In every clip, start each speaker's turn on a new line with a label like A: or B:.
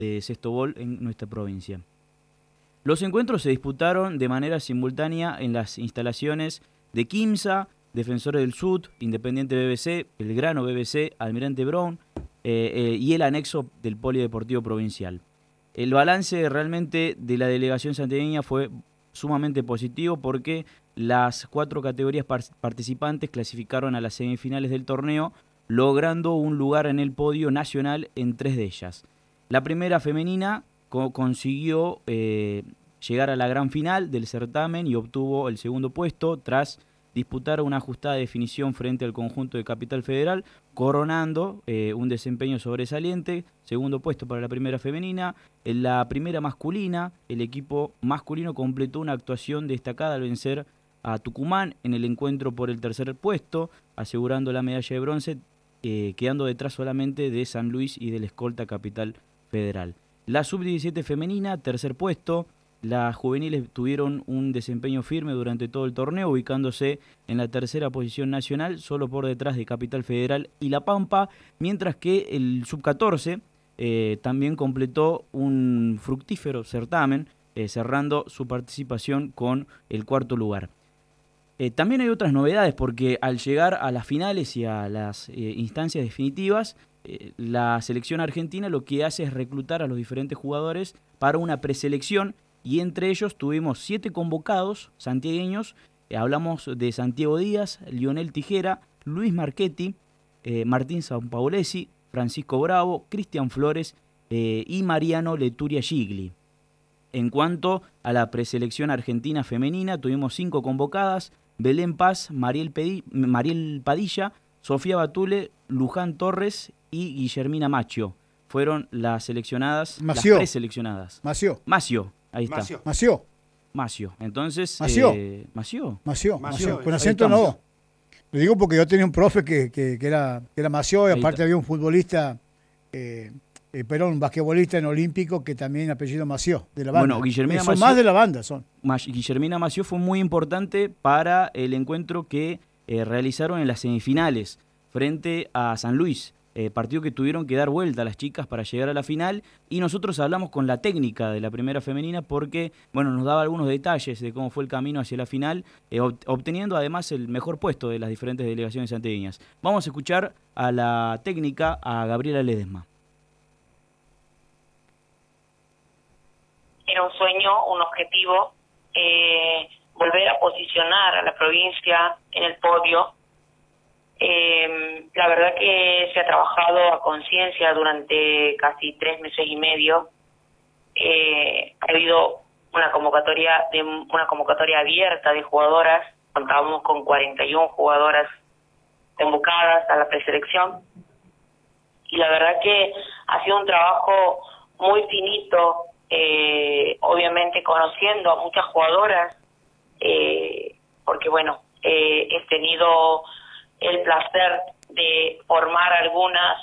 A: de sextobol en nuestra provincia. Los encuentros se disputaron de manera simultánea en las instalaciones de Quimsa, Defensores del Sud, Independiente BBC, Belgrano BBC, Almirante Brown y el anexo del Polideportivo Provincial. El balance realmente de la delegación santiagueña fue sumamente positivo porque las 4 categorías participantes clasificaron a las semifinales del torneo, logrando un lugar en el podio nacional en 3 de ellas. La primera femenina consiguió llegar a la gran final del certamen y obtuvo el segundo puesto tras disputar una ajustada definición frente al conjunto de Capital Federal, coronando un desempeño sobresaliente. Segundo puesto para la primera femenina. En la primera masculina, el equipo masculino completó una actuación destacada al vencer a Tucumán en el encuentro por el tercer puesto, asegurando la medalla de bronce, quedando detrás solamente de San Luis y del escolta Capital Federal. La sub-17 femenina, tercer puesto. Las juveniles tuvieron un desempeño firme durante todo el torneo, ubicándose en la tercera posición nacional, solo por detrás de Capital Federal y La Pampa, mientras que el sub-14 también completó un fructífero certamen, cerrando su participación con el cuarto lugar. También hay otras novedades porque al llegar a las finales y a las instancias definitivas, la selección argentina lo que hace es reclutar a los diferentes jugadores para una preselección y entre ellos tuvimos 7 convocados santiagueños. Hablamos de Santiago Díaz, Lionel Tijera, Luis Marchetti, Martín Sampaolesi, Francisco Bravo, Cristian Flores y Mariano Leturia Gigli. En cuanto a la preselección argentina femenina, tuvimos 5 convocadas: Belén Paz, Mariel Padilla, Sofía Batule, Luján Torres y Guillermina Macho. Fueron las seleccionadas,
B: Mació.
A: Las preseleccionadas.
B: Mació.
A: Ahí está.
B: Mació.
A: Entonces,
B: Mació.
A: Mació.
B: Con acento no. Lo digo porque yo tenía un profe que era Mació, y aparte había un futbolista, un basquetbolista en olímpico que también apellido Mació, de la banda.
A: Bueno, Guillermina
B: son
A: Mació,
B: más de la banda, son.
A: Guillermina Mació fue muy importante para el encuentro que realizaron en las semifinales frente a San Luis. Partido que tuvieron que dar vuelta a las chicas para llegar a la final, y nosotros hablamos con la técnica de la primera femenina porque nos daba algunos detalles de cómo fue el camino hacia la final, obteniendo además el mejor puesto de las diferentes delegaciones santiagueñas. Vamos a escuchar a la técnica, a Gabriela Ledesma.
C: Era un sueño, un objetivo, volver a posicionar a la provincia en el podio. La verdad que se ha trabajado a conciencia durante casi 3 meses y medio. Ha habido una convocatoria abierta de jugadoras. Contábamos con 41 jugadoras convocadas a la preselección, y la verdad que ha sido un trabajo muy finito, obviamente conociendo a muchas jugadoras, porque he tenido el placer de formar algunas,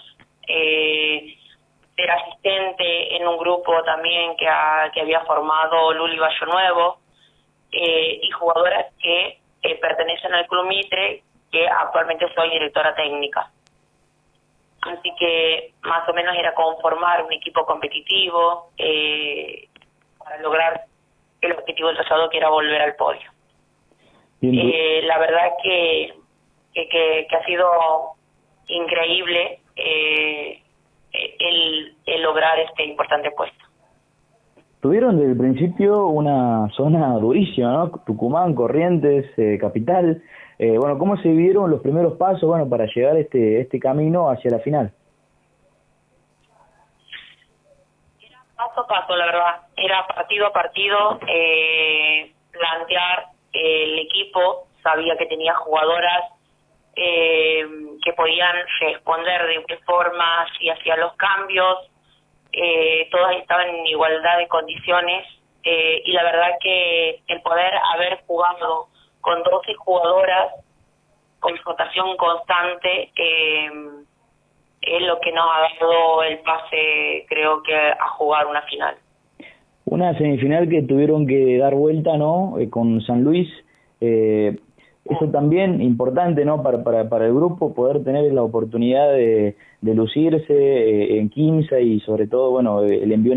C: ser asistente en un grupo también que había formado Luli Bayo Nuevo, y jugadoras que pertenecen al Club Mitre, que actualmente soy directora técnica. Así que más o menos era conformar un equipo competitivo para lograr el objetivo del trazado, que era volver al podio. La verdad que ha sido increíble el lograr este importante puesto.
D: Tuvieron desde el principio una zona durísima, ¿no? Tucumán, Corrientes, Capital. ¿Cómo se vieron los primeros pasos para llegar este camino hacia la final?
C: Era paso a paso, la verdad. Era partido a partido, plantear el equipo. Sabía que tenía jugadoras que podían responder de qué forma, si hacían los cambios. Todas estaban en igualdad de condiciones, y la verdad que el poder haber jugado con 12 jugadoras con rotación constante es lo que nos ha dado el pase, creo que, a jugar una final.
D: Una semifinal que tuvieron que dar vuelta, ¿no? Con San Luis. eso también importante, ¿no? Para el grupo poder tener la oportunidad de lucirse en Quimsa y sobre todo, bueno, el envío